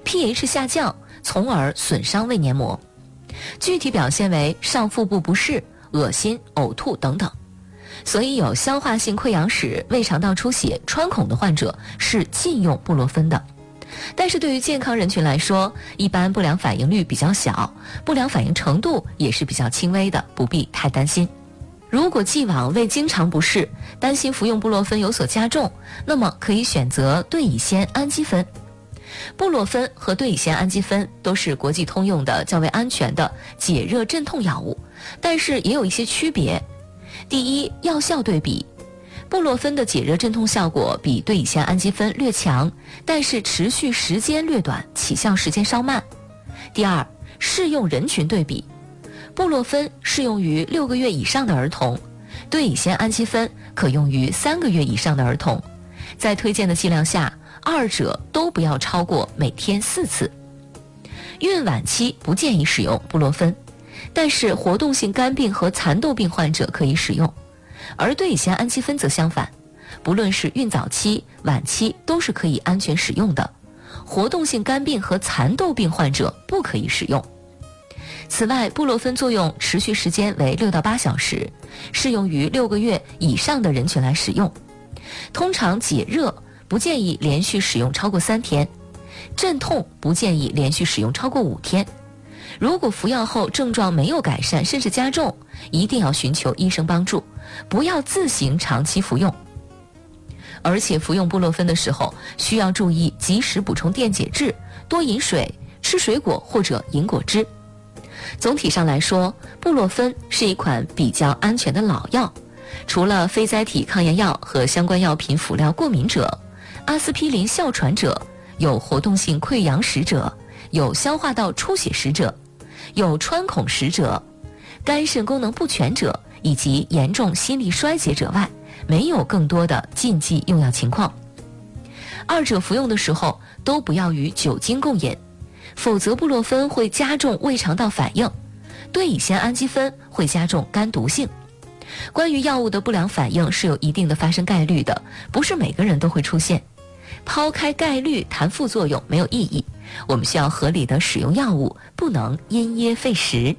pH 下降，从而损伤胃黏膜。具体表现为上腹部不适、恶心、呕吐等等。所以有消化性溃疡史、胃肠道出血、穿孔的患者是禁用布洛芬的。但是对于健康人群来说，一般不良反应率比较小，不良反应程度也是比较轻微的，不必太担心。如果既往胃经常不适，担心服用布洛芬有所加重，那么可以选择对乙酰氨基酚。布洛芬和对乙酰氨基酚都是国际通用的、较为安全的解热镇痛药物，但是也有一些区别。第一，药效对比，布洛芬的解热镇痛效果比对乙酰氨基酚略强，但是持续时间略短，起效时间稍慢。第二，适用人群对比，布洛芬适用于6个月以上的儿童，对乙酰氨基酚可用于3个月以上的儿童。在推荐的剂量下，二者都不要超过每天4次。孕晚期不建议使用布洛芬，但是活动性肝病和蚕豆病患者可以使用。而对乙酰氨基酚则相反，不论是孕早期、晚期都是可以安全使用的。活动性肝病和蚕豆病患者不可以使用。此外，布洛芬作用持续时间为6到8小时，适用于6个月以上的人群来使用。通常解热不建议连续使用超过3天，镇痛不建议连续使用超过5天。如果服药后症状没有改善甚至加重，一定要寻求医生帮助，不要自行长期服用。而且服用布洛芬的时候需要注意及时补充电解质，多饮水，吃水果或者饮果汁。总体上来说，布洛芬是一款比较安全的老药，除了非甾体抗炎药和相关药品辅料过敏者、阿司匹林哮喘者、有活动性溃疡史者、有消化道出血史者、有穿孔史者、肝肾功能不全者以及严重心力衰竭者外，没有更多的禁忌用药情况。二者服用的时候都不要与酒精共饮，否则布洛芬会加重胃肠道反应，对乙酰氨基酚会加重肝毒性。关于药物的不良反应是有一定的发生概率的，不是每个人都会出现。抛开概率谈副作用没有意义，我们需要合理的使用药物，不能因噎废食。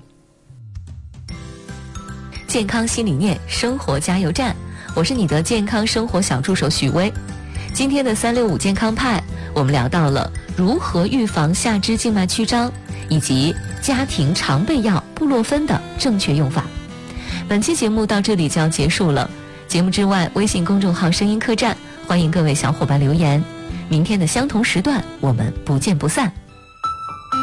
健康新理念，生活加油站，我是你的健康生活小助手许巍。今天的365健康派，我们聊到了如何预防下肢静脉曲张，以及家庭常备药布洛芬的正确用法。本期节目到这里就要结束了，节目之外，微信公众号声音客栈，欢迎各位小伙伴留言。明天的相同时段，我们不见不散。